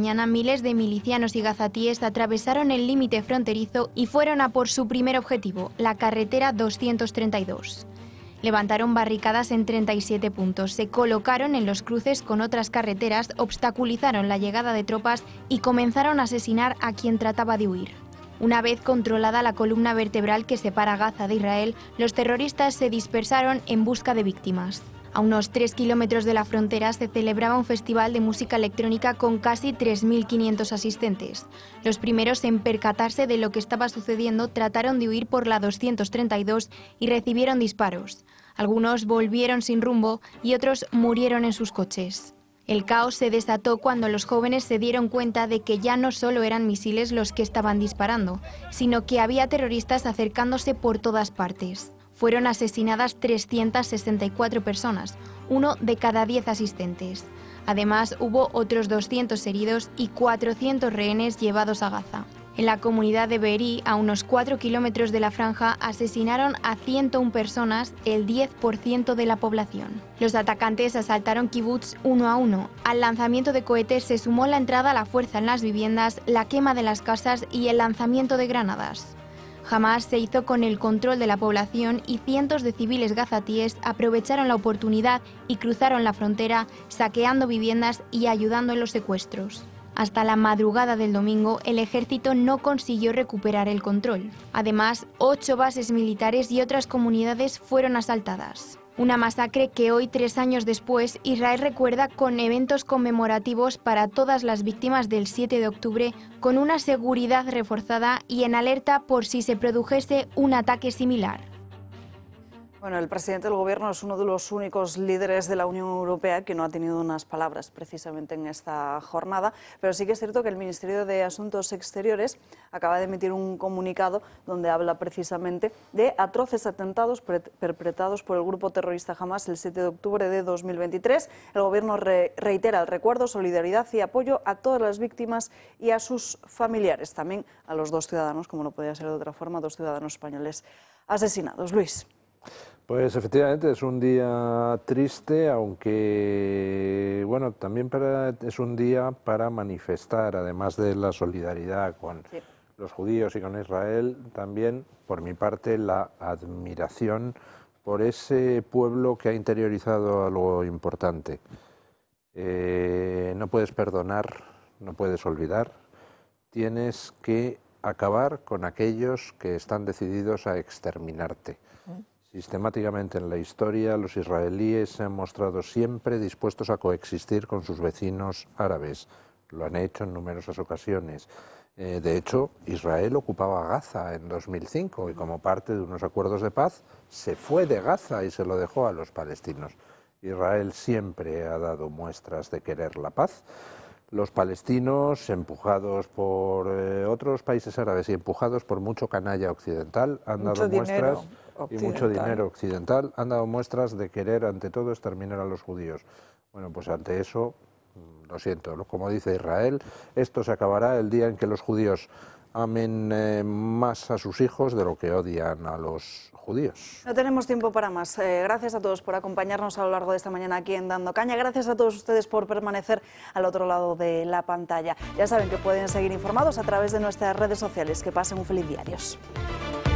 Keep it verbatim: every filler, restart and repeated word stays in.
mañana, miles de milicianos y gazatíes atravesaron el límite fronterizo y fueron a por su primer objetivo, la carretera doscientos treinta y dos. Levantaron barricadas en treinta y siete puntos, se colocaron en los cruces con otras carreteras, obstaculizaron la llegada de tropas y comenzaron a asesinar a quien trataba de huir. Una vez controlada la columna vertebral que separa Gaza de Israel, los terroristas se dispersaron en busca de víctimas. A unos tres kilómetros de la frontera se celebraba un festival de música electrónica con casi tres mil quinientos asistentes. Los primeros en percatarse de lo que estaba sucediendo trataron de huir por la doscientos treinta y dos y recibieron disparos. Algunos volvieron sin rumbo y otros murieron en sus coches. El caos se desató cuando los jóvenes se dieron cuenta de que ya no solo eran misiles los que estaban disparando, sino que había terroristas acercándose por todas partes. Fueron asesinadas trescientas sesenta y cuatro personas, uno de cada diez asistentes. Además, hubo otros doscientos heridos y cuatrocientos rehenes llevados a Gaza. En la comunidad de Be'eri, a unos cuatro kilómetros de la franja, asesinaron a ciento una personas, el diez por ciento de la población. Los atacantes asaltaron kibutz uno a uno. Al lanzamiento de cohetes se sumó la entrada a la fuerza en las viviendas, la quema de las casas y el lanzamiento de granadas. Hamás se hizo con el control de la población y cientos de civiles gazatíes aprovecharon la oportunidad y cruzaron la frontera, saqueando viviendas y ayudando en los secuestros. Hasta la madrugada del domingo, el ejército no consiguió recuperar el control. Además, ocho bases militares y otras comunidades fueron asaltadas. Una masacre que hoy, tres años después, Israel recuerda con eventos conmemorativos para todas las víctimas del siete de octubre, con una seguridad reforzada y en alerta por si se produjese un ataque similar. Bueno, el presidente del Gobierno es uno de los únicos líderes de la Unión Europea que no ha tenido unas palabras precisamente en esta jornada, pero sí que es cierto que el Ministerio de Asuntos Exteriores acaba de emitir un comunicado donde habla precisamente de atroces atentados perpetrados por el grupo terrorista Hamás el siete de octubre de dos mil veintitrés. El Gobierno re reitera el recuerdo, solidaridad y apoyo a todas las víctimas y a sus familiares, también a los dos ciudadanos, como no podía ser de otra forma, dos ciudadanos españoles asesinados. Luis. Pues efectivamente es un día triste, aunque bueno, también para, es un día para manifestar, además de la solidaridad con sí. los judíos y con Israel, también por mi parte la admiración por ese pueblo que ha interiorizado algo importante. Eh, no puedes perdonar, no puedes olvidar, tienes que acabar con aquellos que están decididos a exterminarte. Sistemáticamente en la historia, los israelíes se han mostrado siempre dispuestos a coexistir con sus vecinos árabes. Lo han hecho en numerosas ocasiones. Eh, de hecho, Israel ocupaba Gaza en dos mil cinco y como parte de unos acuerdos de paz se fue de Gaza y se lo dejó a los palestinos. Israel siempre ha dado muestras de querer la paz. Los palestinos, empujados por eh, otros países árabes y empujados por mucho canalla occidental, han mucho dado muestras y mucho dinero occidental, han dado muestras de querer ante todo exterminar a los judíos. Bueno, pues ante eso, lo siento, como dice Israel, esto se acabará el día en que los judíos amen eh, más a sus hijos de lo que odian a los judíos. No tenemos tiempo para más. Eh, gracias a todos por acompañarnos a lo largo de esta mañana aquí en Dando Caña. Gracias a todos ustedes por permanecer al otro lado de la pantalla. Ya saben que pueden seguir informados a través de nuestras redes sociales. Que pasen un feliz día. Adiós.